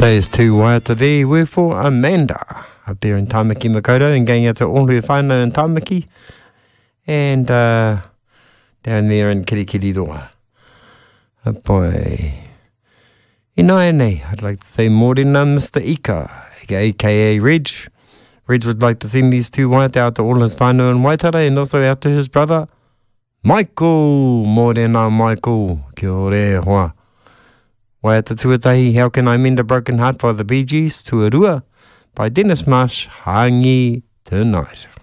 There's two waiata there. We're for Amanda up there in Tamaki Makaurau and going out to all her whānau in Tamaki and down there in Kirikiriroa. Boy. Nei, I'd like to say morena Mr. Ika, aka Reg. Reg would like to send these two waiata out to all his whānau in Waitara and also out to his brother Michael. Morena Michael. Kia ore hoa. Waiata tuatahi, How Can I Mend a Broken Heart by the Bee Gees, Tuarua by Dennis Marsh, Hangi Tonight.